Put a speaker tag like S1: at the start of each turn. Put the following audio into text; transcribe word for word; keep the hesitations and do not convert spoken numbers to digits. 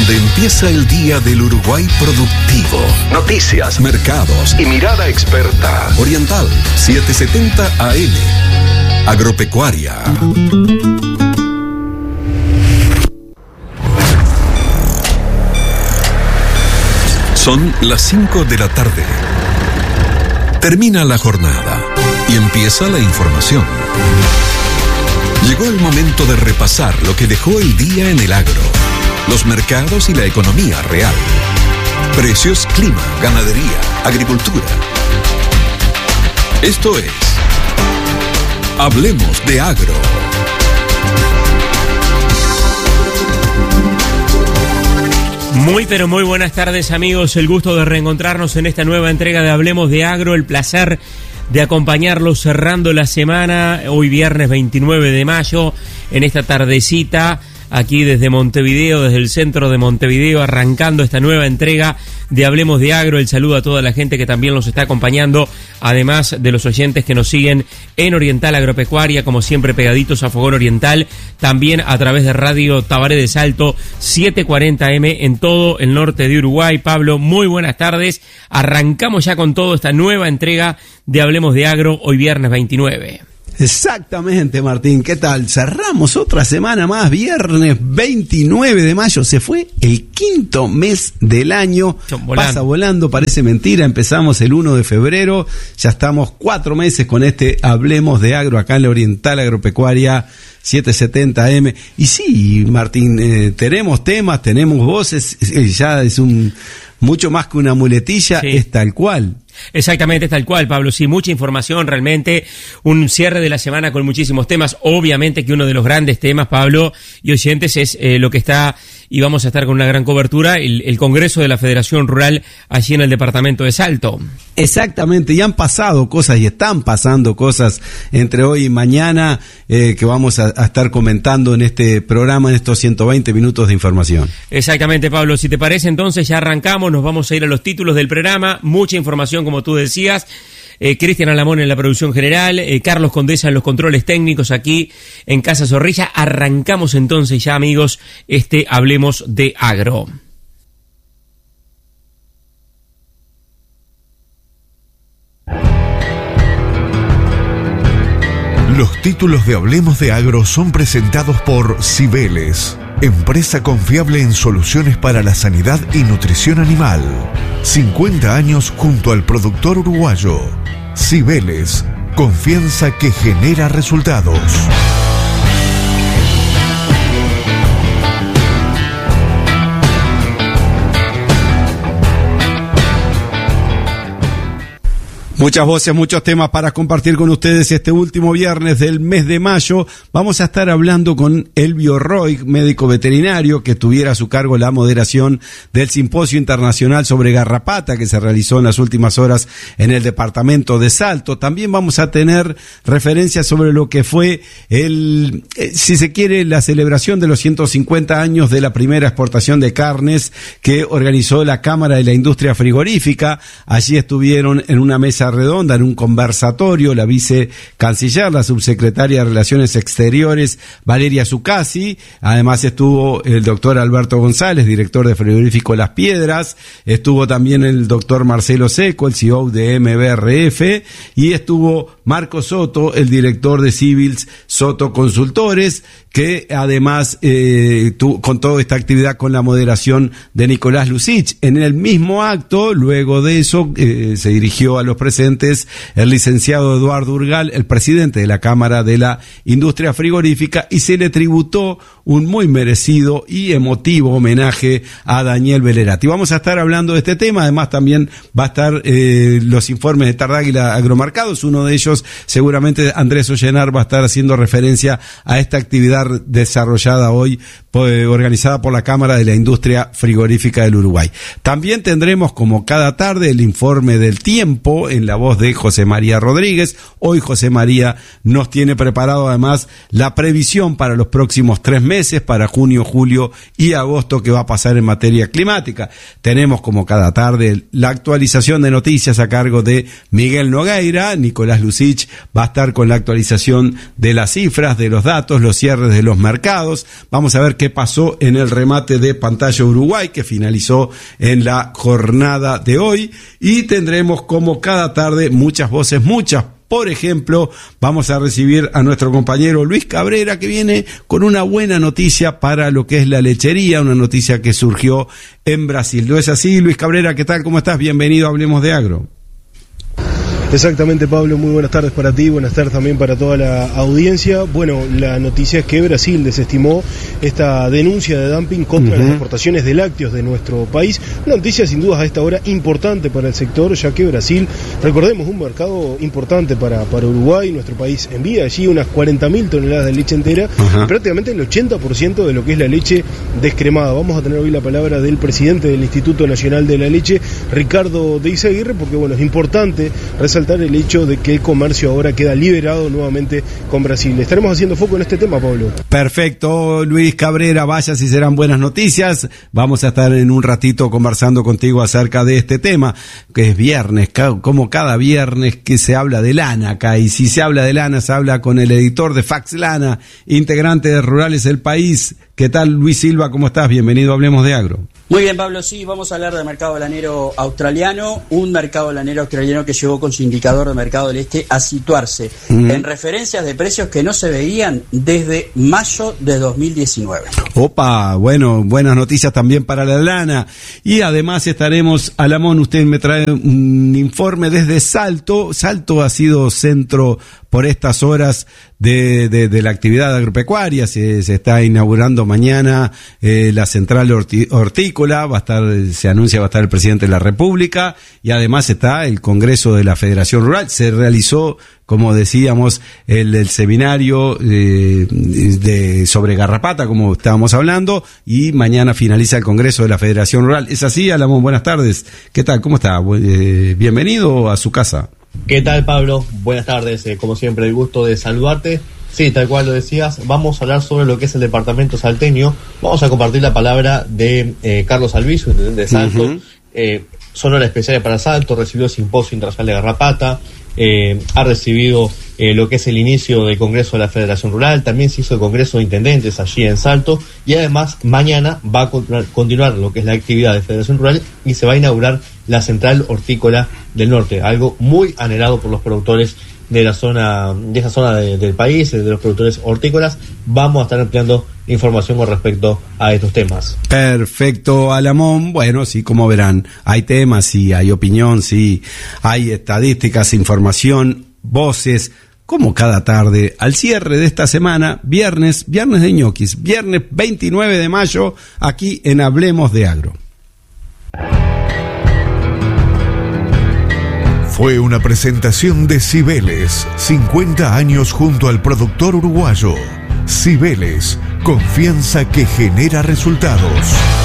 S1: donde empieza el día del Uruguay productivo. Noticias, mercados y mirada experta. Oriental setecientos setenta A M. Agropecuaria. Son las cinco de la tarde. Termina la jornada y empieza la información. Llegó el momento de repasar lo que dejó el día en el agro, los mercados y la economía real. Precios, clima, ganadería, agricultura. Esto es Hablemos de Agro.
S2: Muy pero muy buenas tardes, amigos, el gusto de reencontrarnos en esta nueva entrega de Hablemos de Agro, el placer de acompañarlos cerrando la semana, hoy viernes veintinueve de mayo, en esta tardecita, aquí desde Montevideo, desde el centro de Montevideo, arrancando esta nueva entrega de Hablemos de Agro. El saludo a toda la gente que también los está acompañando, además de los oyentes que nos siguen en Oriental Agropecuaria, como siempre pegaditos a Fogón Oriental, también a través de Radio Tabaré de Salto, setecientos cuarenta A M en todo el norte de Uruguay. Pablo, muy buenas tardes. Arrancamos ya con todo esta nueva entrega de Hablemos de Agro, hoy viernes veintinueve.
S3: Exactamente, Martín, ¿qué tal? Cerramos otra semana más, viernes veintinueve de mayo, se fue el quinto mes del año, volando. Pasa volando, parece mentira, empezamos el primero de febrero, ya estamos cuatro meses con este Hablemos de Agro acá en la Oriental Agropecuaria setecientos setenta A M, y sí, Martín, eh, tenemos temas, tenemos voces, eh, ya es un mucho más que una muletilla, sí. Es tal cual.
S2: Exactamente, tal cual, Pablo, sí, mucha información, realmente, un cierre de la semana con muchísimos temas. Obviamente que uno de los grandes temas, Pablo y oyentes, es eh, lo que está, y vamos a estar con una gran cobertura, el, el Congreso de la Federación Rural allí en el departamento de Salto.
S3: Exactamente, y han pasado cosas y están pasando cosas entre hoy y mañana eh, que vamos a, a estar comentando en este programa, en estos ciento veinte minutos de información.
S2: Exactamente, Pablo, si te parece entonces ya arrancamos, nos vamos a ir a los títulos del programa, mucha información como tú decías, eh, Cristian Alamón en la producción general, eh, Carlos Condesa en los controles técnicos aquí en Casa Zorrilla. Arrancamos entonces ya, amigos, este Hablemos de Agro.
S1: Los títulos de Hablemos de Agro son presentados por Cibeles, empresa confiable en soluciones para la sanidad y nutrición animal. cincuenta años junto al productor uruguayo. Cibeles, confianza que genera resultados.
S3: Muchas voces, muchos temas para compartir con ustedes este último viernes del mes de mayo. Vamos a estar hablando con Elvio Roig, médico veterinario, que tuviera a su cargo la moderación del Simposio Internacional sobre Garrapata, que se realizó en las últimas horas en el departamento de Salto. También vamos a tener referencias sobre lo que fue el, eh, si se quiere, la celebración de los ciento cincuenta años de la primera exportación de carnes que organizó la Cámara de la Industria Frigorífica. Allí estuvieron en una mesa redonda, en un conversatorio, la vicecanciller, la subsecretaria de Relaciones Exteriores, Valeria Zuccasi. Además estuvo el doctor Alberto González, director de Frigorífico Las Piedras. Estuvo también el doctor Marcelo Seco, el C E O de M B R F. Y estuvo Marco Soto, el director de Civils Soto Consultores, que además eh, tu, contó esta actividad con la moderación de Nicolás Lucich. En el mismo acto, luego de eso, eh, se dirigió a los presentes el licenciado Eduardo Urgal, el presidente de la Cámara de la Industria Frigorífica, y se le tributó un muy merecido y emotivo homenaje a Daniel Velerati. Vamos a estar hablando de este tema, además también va a estar eh, los informes de Tardáguila Agromarcados, uno de ellos seguramente Andrés Ollenar va a estar haciendo referencia a esta actividad desarrollada hoy, eh, organizada por la Cámara de la Industria Frigorífica del Uruguay. También tendremos, como cada tarde, el informe del tiempo en en la voz de José María Rodríguez. Hoy José María nos tiene preparado además la previsión para los próximos tres meses, para junio, julio y agosto, que va a pasar en materia climática. Tenemos como cada tarde la actualización de noticias a cargo de Miguel Nogueira. Nicolás Lucich va a estar con la actualización de las cifras, de los datos, los cierres de los mercados. Vamos a ver qué pasó en el remate de Pantalla Uruguay, que finalizó en la jornada de hoy, y tendremos como cada tarde muchas voces, muchas. Por ejemplo, vamos a recibir a nuestro compañero Luis Cabrera, que viene con una buena noticia para lo que es la lechería, una noticia que surgió en Brasil. ¿No es así, Luis Cabrera? ¿Qué tal? ¿Cómo estás? Bienvenido a Hablemos de Agro.
S4: Exactamente, Pablo, muy buenas tardes para ti, buenas tardes también para toda la audiencia. Bueno, la noticia es que Brasil desestimó esta denuncia de dumping contra uh-huh. las exportaciones de lácteos de nuestro país. Una noticia sin dudas a esta hora importante para el sector, ya que Brasil, recordemos, un mercado importante para, para Uruguay. Nuestro país envía allí unas cuarenta mil toneladas de leche entera, uh-huh. prácticamente el ochenta por ciento de lo que es la leche descremada. Vamos a tener hoy la palabra del presidente del Instituto Nacional de la Leche, Ricardo de Izaguirre, porque bueno, es importante resaltar el hecho de que el comercio ahora queda liberado nuevamente con Brasil. Estaremos haciendo foco en este tema, Pablo.
S3: Perfecto, Luis Cabrera, vaya si serán buenas noticias. Vamos a estar en un ratito conversando contigo acerca de este tema, que es viernes, como cada viernes que se habla de lana acá, y si se habla de lana, se habla con el editor de Fax Lana, integrante de Rurales del País. ¿Qué tal, Luis Silva? ¿Cómo estás? Bienvenido a Hablemos de Agro.
S5: Muy bien, Pablo, sí, vamos a hablar del mercado lanero australiano, un mercado lanero australiano que llegó con su indicador de mercado del este a situarse mm. en referencias de precios que no se veían desde mayo de dos mil diecinueve.
S3: Opa, bueno, buenas noticias también para la lana. Y además estaremos, Alamón, usted me trae un informe desde Salto. Salto ha sido centro por estas horas de, de, de la actividad agropecuaria. Se, se está inaugurando mañana eh, la central horti, hortícola, va a estar, se anuncia va a estar el presidente de la República, y además está el Congreso de la Federación Rural. Se realizó, como decíamos, el, el seminario eh, de, sobre garrapata, como estábamos hablando, y mañana finaliza el Congreso de la Federación Rural. ¿Es así, Alamón? Buenas tardes. ¿Qué tal? ¿Cómo está? Eh, bienvenido a su casa.
S6: ¿Qué tal, Pablo? Buenas tardes, eh, como siempre, el gusto de saludarte. Sí, tal cual lo decías, vamos a hablar sobre lo que es el departamento salteño. Vamos a compartir la palabra de eh, Carlos Albizu, intendente de Salto. Uh-huh. eh, Sonora especial para Salto, recibió el Simposio Internacional de Garrapata, eh, ha recibido eh, lo que es el inicio del Congreso de la Federación Rural, también se hizo el Congreso de Intendentes allí en Salto, y además mañana va a continuar, continuar lo que es la actividad de Federación Rural y se va a inaugurar la Central Hortícola del Norte, algo muy anhelado por los productores de la zona, de esa zona de, del país, de los productores hortícolas. Vamos a estar ampliando información con respecto a estos temas.
S3: Perfecto, Alamón. Bueno, sí, como verán, hay temas, sí, hay opinión, sí, hay estadísticas, información, voces, como cada tarde, al cierre de esta semana, viernes, viernes de ñoquis, viernes veintinueve de mayo, aquí en Hablemos de Agro.
S1: Fue una presentación de Cibeles, cincuenta años junto al productor uruguayo. Cibeles, confianza que genera resultados.